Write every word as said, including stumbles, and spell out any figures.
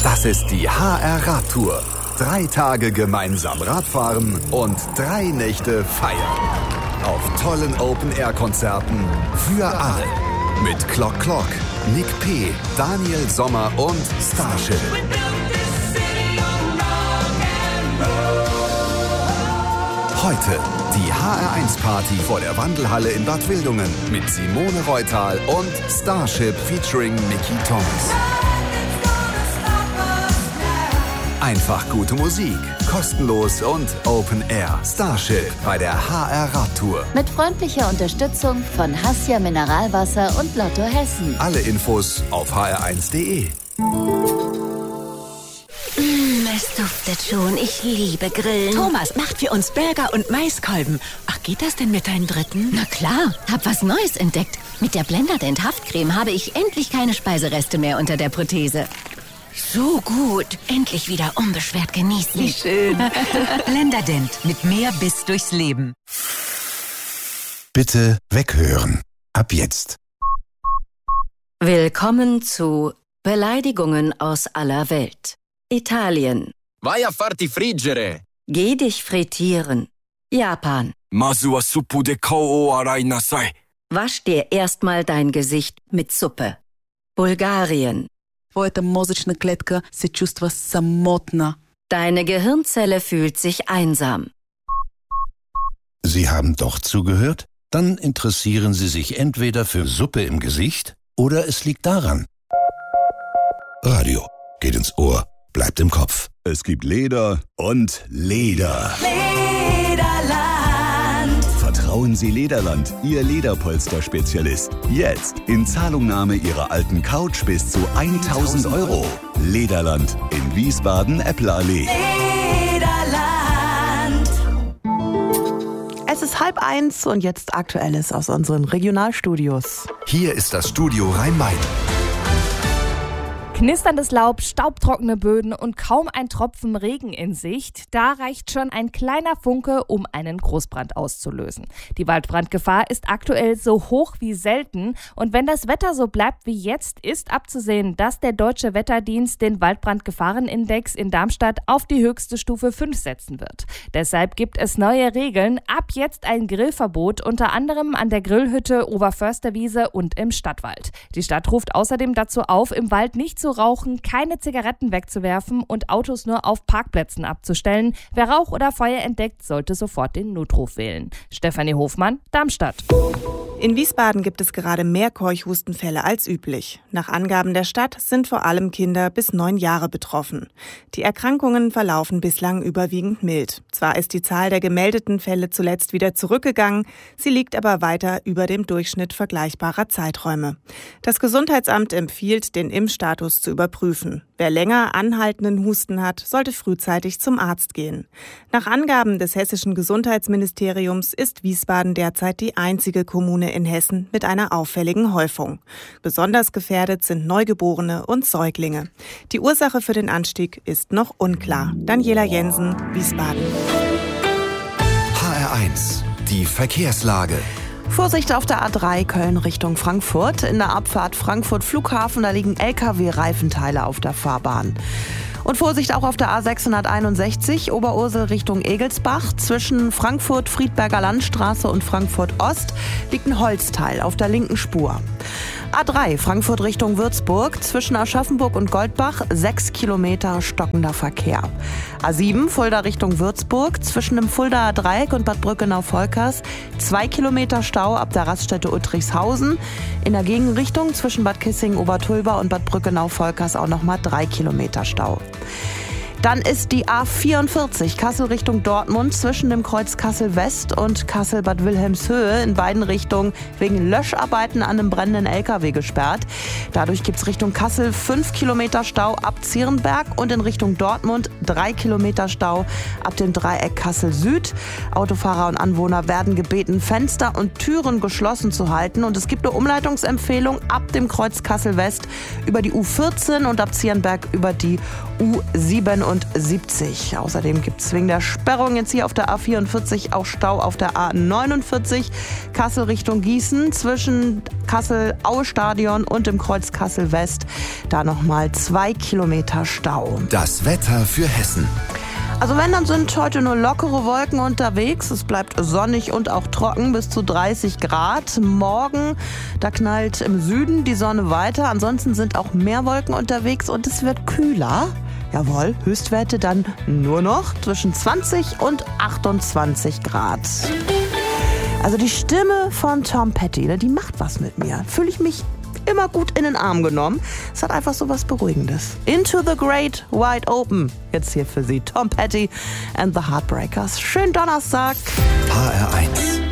Das ist die H R-Radtour. Drei Tage gemeinsam Radfahren und drei Nächte feiern. Auf tollen Open-Air-Konzerten für alle. Mit Clock Clock, Nick P., Daniel Sommer und Starship. Heute die H R eins Party vor der Wandelhalle in Bad Wildungen mit Simone Reutal und Starship featuring Mickey Thomas. Einfach gute Musik, kostenlos und Open Air. Starship bei der H R-Radtour. Mit freundlicher Unterstützung von Hassia Mineralwasser und Lotto Hessen. Alle Infos auf h r eins punkt d e. Mm, es duftet schon. Ich liebe Grillen. Thomas macht für uns Burger und Maiskolben. Ach, geht das denn mit deinen Dritten? Na klar, hab was Neues entdeckt. Mit der Blenderdent Haftcreme habe ich endlich keine Speisereste mehr unter der Prothese. So gut. Endlich wieder unbeschwert genießen. Wie schön. Blenderdent. Mit mehr Biss durchs Leben. Bitte weghören. Ab jetzt. Willkommen zu Beleidigungen aus aller Welt. Italien. Vai a farti friggere. Geh dich frittieren. Japan. Masu wa suppu de kou o arai nasai. Wasch dir erstmal dein Gesicht mit Suppe. Bulgarien. Твоята мозъчна клетка се чувства самотна. Deine Gehirnzelle fühlt sich einsam. Sie haben doch zugehört? Dann interessieren Sie sich entweder für Suppe im Gesicht oder es liegt daran. Radio geht ins Ohr, bleibt im Kopf. Es gibt Leder und Leder. Lederland. Vertrauen Sie Lederland, Ihr Lederpolster-Spezialist. Jetzt in Zahlungnahme Ihrer alten Couch bis zu tausend Euro. Lederland in Wiesbaden, Eppelallee. Lederland. Es ist halb eins und jetzt Aktuelles aus unseren Regionalstudios. Hier ist das Studio Rhein-Main. Knisterndes Laub, staubtrockene Böden und kaum ein Tropfen Regen in Sicht. Da reicht schon ein kleiner Funke, um einen Großbrand auszulösen. Die Waldbrandgefahr ist aktuell so hoch wie selten. Und wenn das Wetter so bleibt wie jetzt, ist abzusehen, dass der Deutsche Wetterdienst den Waldbrandgefahrenindex in Darmstadt auf die höchste Stufe fünf setzen wird. Deshalb gibt es neue Regeln. Ab jetzt ein Grillverbot, unter anderem an der Grillhütte, Oberförsterwiese und im Stadtwald. Die Stadt ruft außerdem dazu auf, im Wald nicht zu rauchen, keine Zigaretten wegzuwerfen und Autos nur auf Parkplätzen abzustellen. Wer Rauch oder Feuer entdeckt, sollte sofort den Notruf wählen. Stefanie Hofmann, Darmstadt. In Wiesbaden gibt es gerade mehr Keuchhustenfälle als üblich. Nach Angaben der Stadt sind vor allem Kinder bis neun Jahre betroffen. Die Erkrankungen verlaufen bislang überwiegend mild. Zwar ist die Zahl der gemeldeten Fälle zuletzt wieder zurückgegangen, sie liegt aber weiter über dem Durchschnitt vergleichbarer Zeiträume. Das Gesundheitsamt empfiehlt, den Impfstatus zu überprüfen. Wer länger anhaltenden Husten hat, sollte frühzeitig zum Arzt gehen. Nach Angaben des hessischen Gesundheitsministeriums ist Wiesbaden derzeit die einzige Kommune in Hessen mit einer auffälligen Häufung. Besonders gefährdet sind Neugeborene und Säuglinge. Die Ursache für den Anstieg ist noch unklar. Daniela Jensen, Wiesbaden. H R eins, die Verkehrslage. Vorsicht auf der A drei Köln Richtung Frankfurt. In der Abfahrt Frankfurt Flughafen, da liegen L K W-Reifenteile auf der Fahrbahn. Und Vorsicht auch auf der A sechshunderteinundsechzig Oberursel Richtung Egelsbach. Zwischen Frankfurt-Friedberger Landstraße und Frankfurt Ost liegt ein Holzteil auf der linken Spur. A drei Frankfurt Richtung Würzburg. Zwischen Aschaffenburg und Goldbach sechs Kilometer stockender Verkehr. A sieben Fulda Richtung Würzburg. Zwischen dem Fuldaer Dreieck und Bad Brückenau-Volkers zwei Kilometer Stau ab der Raststätte Uttrichshausen. In der Gegenrichtung zwischen Bad Kissingen-Obertulba und Bad Brückenau-Volkers auch nochmal drei Kilometer Stau. Dann ist die A vierundvierzig Kassel Richtung Dortmund zwischen dem Kreuz Kassel West und Kassel-Bad Wilhelmshöhe in beiden Richtungen wegen Löscharbeiten an einem brennenden L K W gesperrt. Dadurch gibt es Richtung Kassel fünf Kilometer Stau ab Zierenberg und in Richtung Dortmund drei Kilometer Stau ab dem Dreieck Kassel Süd. Autofahrer und Anwohner werden gebeten, Fenster und Türen geschlossen zu halten. Und es gibt eine Umleitungsempfehlung ab dem Kreuz Kassel West über die U vierzehn und ab Zierenberg über die U siebenundvierzig. einundsiebzig. Außerdem gibt es wegen der Sperrung jetzt hier auf der A vierundvierzig auch Stau auf der A neunundvierzig. Kassel Richtung Gießen zwischen Kassel-Aue-Stadion und dem Kreuz Kassel West. Da nochmal zwei Kilometer Stau. Das Wetter für Hessen. Also wenn, dann sind heute nur lockere Wolken unterwegs. Es bleibt sonnig und auch trocken, bis zu dreißig Grad. Morgen, da knallt im Süden die Sonne weiter. Ansonsten sind auch mehr Wolken unterwegs und es wird kühler. Jawohl, Höchstwerte dann nur noch zwischen zwanzig und achtundzwanzig Grad. Also die Stimme von Tom Petty, die macht was mit mir. Fühle ich mich immer gut in den Arm genommen. Es hat einfach so was Beruhigendes. Into the Great Wide Open. Jetzt hier für Sie Tom Petty and the Heartbreakers. Schönen Donnerstag. H R eins